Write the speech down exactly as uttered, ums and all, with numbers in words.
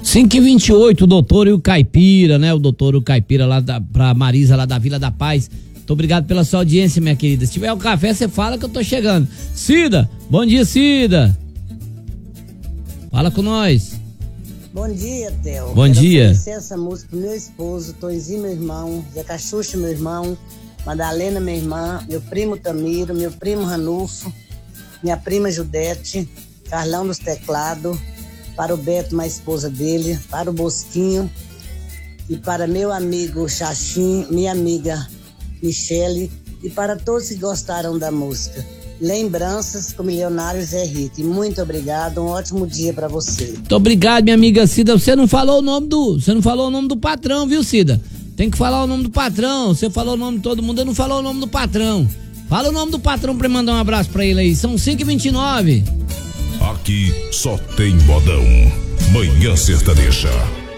cinco e vinte e oito, o doutor e o Caipira, né? O doutor e o Caipira lá da, pra Marisa, lá da Vila da Paz. Muito obrigado pela sua audiência, minha querida. Se tiver um café, você fala que eu tô chegando. Cida, bom dia, Cida. Fala com nós. Bom dia, Theo. Bom Quero dia. oferecer essa música pro meu esposo, Tonzinho, meu irmão, Zé Cachucha, meu irmão, Madalena, minha irmã, meu primo Tamiro, meu primo Ranulfo, minha prima Judete, Carlão dos teclados, para o Beto, uma esposa dele, para o Bosquinho e para meu amigo Xaxim, minha amiga Michele e para todos que gostaram da música. Lembranças com Milionário Zé Rito. Muito obrigado, um ótimo dia para você. Muito obrigado, minha amiga Cida. Você não falou o nome do, você não falou o nome do patrão, viu, Cida? Tem que falar o nome do patrão. Você falou o nome de todo mundo, eu não falou o nome do patrão. Fala o nome do patrão pra mandar um abraço pra ele aí. São cinco e vinte e nove. Aqui só tem modão. Manhã Sertaneja.